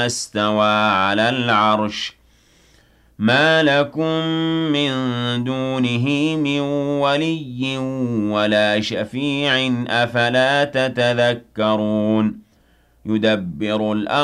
استوى على العرش ما لكم من دونه من ولي ولا شفيع أفلا تتذكرون يدبر الأمر